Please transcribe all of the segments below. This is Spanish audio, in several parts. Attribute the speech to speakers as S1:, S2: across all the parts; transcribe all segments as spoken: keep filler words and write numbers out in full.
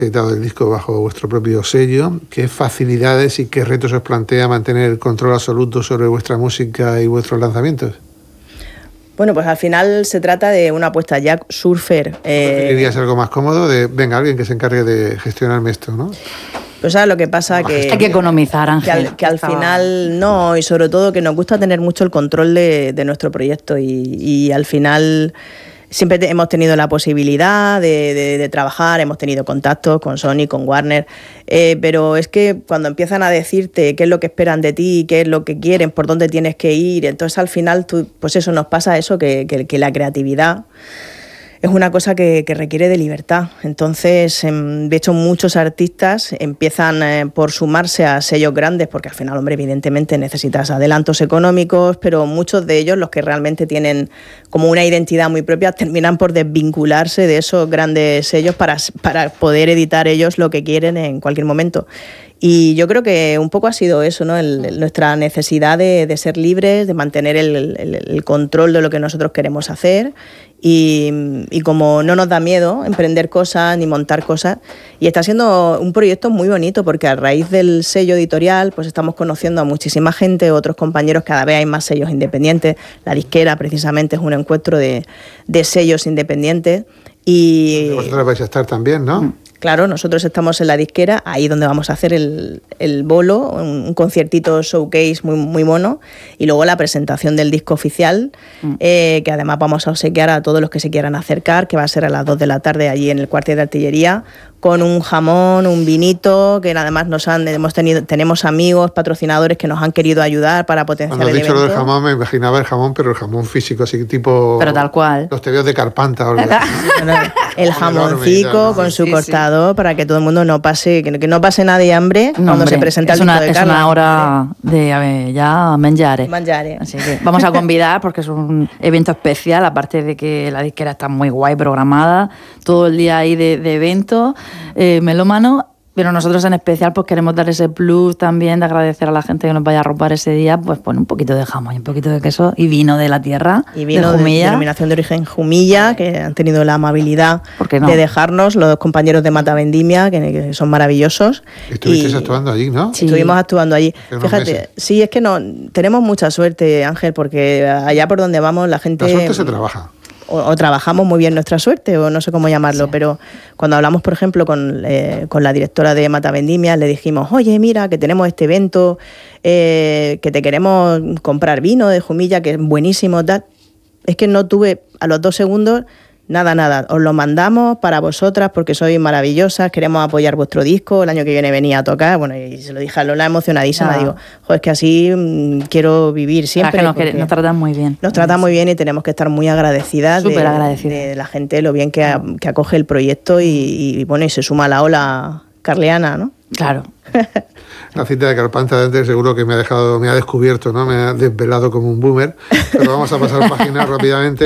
S1: editado el disco bajo vuestro propio sello. ¿Qué facilidades y qué retos os plantea mantener el control absoluto sobre vuestra música y vuestros lanzamientos?
S2: Bueno, pues al final se trata de una apuesta Jack Surfer.
S1: Eh... ¿Preferirías algo más cómodo? De, venga, alguien que se encargue de gestionarme esto, ¿no?
S2: Pues ¿sabes lo que pasa? Que,
S3: hay que economizar, Ángel.
S2: Que al, que al final no, y sobre todo que nos gusta tener mucho el control de, de nuestro proyecto y, y al final siempre te, hemos tenido la posibilidad de, de, de trabajar, hemos tenido contactos con Sony, con Warner, eh, pero es que cuando empiezan a decirte qué es lo que esperan de ti, qué es lo que quieren, por dónde tienes que ir, entonces al final tú, pues eso nos pasa eso, que, que, que la creatividad es una cosa que, que requiere de libertad. Entonces, de hecho, muchos artistas empiezan eh, por sumarse a sellos grandes, porque al final, hombre, evidentemente necesitas adelantos económicos, pero muchos de ellos, los que realmente tienen como una identidad muy propia, terminan por desvincularse de esos grandes sellos para, para poder editar ellos lo que quieren en cualquier momento. Y yo creo que un poco ha sido eso, ¿no? El, el, nuestra necesidad de, de ser libres, de mantener el, el, el control de lo que nosotros queremos hacer y, y como no nos da miedo emprender cosas ni montar cosas. Y está siendo un proyecto muy bonito porque a raíz del sello editorial pues estamos conociendo a muchísima gente, otros compañeros, cada vez hay más sellos independientes. La disquera precisamente es un encuentro de, de sellos independientes. Y
S1: vosotros vais a estar también, ¿no?
S2: Claro, nosotros estamos en la disquera, ahí donde vamos a hacer el, el bolo, un, un conciertito showcase muy, muy mono, y luego la presentación del disco oficial, mm. eh, que además vamos a obsequiar a todos los que se quieran acercar, que va a ser a las dos de la tarde allí en el cuartel de artillería, con un jamón, un vinito, que además nos han hemos tenido tenemos amigos, patrocinadores que nos han querido ayudar para potenciar
S1: Cuando
S2: el
S1: evento.
S2: evento.
S1: Cuando has dicho lo del jamón, me imaginaba el jamón, pero el jamón físico, así tipo...
S3: Pero tal cual.
S1: Los tebeos de Carpanta o algo así.
S2: El jamoncico con su sí, cortador sí. Para que todo el mundo no pase, que, que no pase nadie hambre no, cuando hombre, se presenta el disco de
S3: Es
S2: Carla.
S3: una hora de a ver, ya mangiare.
S2: Mangiare.
S3: Así que vamos a convidar porque es un evento especial, aparte de que la disquera está muy guay programada, todo el día ahí de, de evento, eh, melómano. Pero nosotros en especial pues queremos dar ese plus también de agradecer a la gente que nos vaya a robar ese día, pues pon un poquito de jamón y un poquito de queso y vino de la tierra,
S2: y vino
S3: de Jumilla.
S2: De denominación de origen Jumilla, que han tenido la amabilidad
S3: no?
S2: de dejarnos, los compañeros de Mata Vendimia, que, que son maravillosos.
S1: Estuvisteis actuando allí, ¿no?
S2: Sí. Estuvimos actuando allí. Fíjate, meses. Sí, es que no tenemos mucha suerte, Ángel, porque allá por donde vamos la gente...
S1: La suerte se trabaja.
S2: O, o trabajamos muy bien nuestra suerte, o no sé cómo llamarlo, sí. Pero cuando hablamos, por ejemplo, con, eh, con la directora de Mata Vendimia, le dijimos, oye, mira, que tenemos este evento, eh, que te queremos comprar vino de Jumilla, que es buenísimo, tal. Es que no tuve, a los dos segundos, nada, nada, os lo mandamos para vosotras porque sois maravillosas, queremos apoyar vuestro disco, el año que viene venía a tocar, bueno, y se lo dije a Lola emocionadísima, no. Digo, joder, es que así mmm, quiero vivir siempre.
S3: Es que nos, nos tratan muy bien.
S2: Nos tratan muy bien y tenemos que estar muy agradecidas,
S3: Súper
S2: de,
S3: agradecidas
S2: de la gente, lo bien que, a, que acoge el proyecto y, y, bueno, y se suma a la ola carleana, ¿no?
S3: Claro.
S1: La cita de Carpanta de seguro que me ha dejado, me ha descubierto, ¿no? Me ha desvelado como un boomer, pero vamos a pasar páginas rápidamente.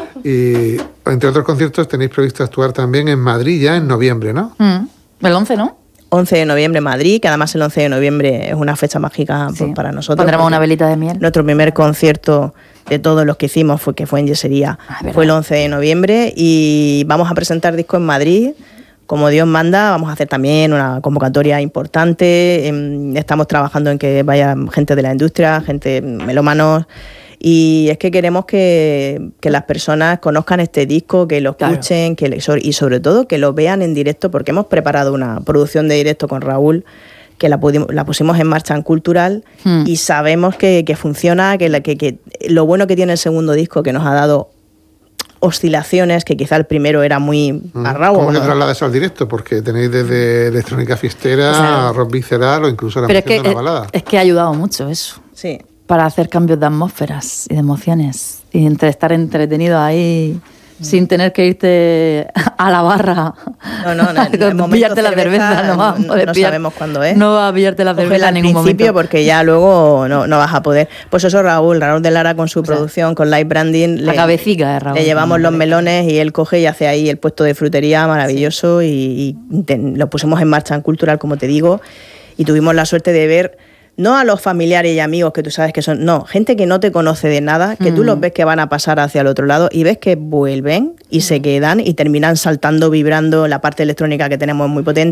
S1: Y entre otros conciertos tenéis previsto actuar también en Madrid ya en noviembre, ¿no?
S3: Mm. El once, ¿no?
S2: once de noviembre en Madrid, que además el once de noviembre es una fecha mágica sí. pues, para nosotros.
S3: Pondremos una velita de miel.
S2: Nuestro primer concierto de todos los que hicimos fue que fue en Yesería. Ah, fue el once de noviembre y vamos a presentar disco en Madrid. Como Dios manda, vamos a hacer también una convocatoria importante. Estamos trabajando en que vaya gente de la industria, gente melómanos. Y es que queremos que, que las personas conozcan este disco, que lo escuchen, claro. que y sobre todo que lo vean en directo, porque hemos preparado una producción de directo con Raúl, que la, pudimos, la pusimos en marcha en Cultural, hmm. y sabemos que, que funciona, que, la, que, que lo bueno que tiene el segundo disco, que nos ha dado oscilaciones, que quizá el primero era muy
S1: mm.
S2: arraugo.
S1: ¿Cómo que trasladas al directo? Porque tenéis desde electrónica fiestera, o sea, rock visceral o incluso la
S3: pero
S1: música
S3: es que,
S1: de una balada.
S3: Es que ha ayudado mucho eso.
S2: Sí.
S3: Para hacer cambios de atmósferas y de emociones. Y entre estar entretenido ahí mm. sin tener que irte a la barra.
S2: No, no, no.
S3: no pillarte la cerveza. No, va,
S2: no, no sabemos cuándo es.
S3: No va a pillarte la cerveza en ningún
S2: principio
S3: momento.
S2: Porque ya luego no, no vas a poder. Pues eso Raúl, Raúl de Lara con su o sea, producción, con Live Branding.
S3: La le, cabecica de Raúl.
S2: Le llevamos los melones y él coge y hace ahí el puesto de frutería maravilloso, sí. y, y te, lo pusimos en marcha en Cultural, como te digo, y tuvimos la suerte de ver no a los familiares y amigos que tú sabes que son, no, gente que no te conoce de nada, que mm. tú los ves que van a pasar hacia el otro lado y ves que vuelven y mm. se quedan y terminan saltando, vibrando, la parte electrónica que tenemos es muy potente.